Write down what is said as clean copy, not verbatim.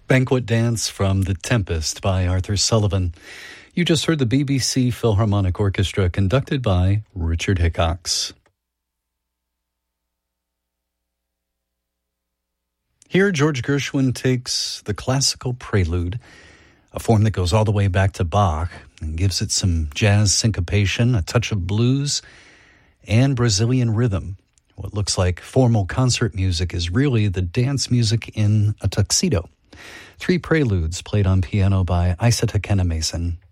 Banquet Dance from The Tempest by Arthur Sullivan. You just heard the BBC Philharmonic Orchestra conducted by Richard Hickox. Here, George Gershwin takes the classical prelude, a form that goes all the way back to Bach, and gives it some jazz syncopation, a touch of blues, and Brazilian rhythm. What looks like formal concert music is really the dance music in a tuxedo. 3 preludes played on piano by Isata Kenna Mason.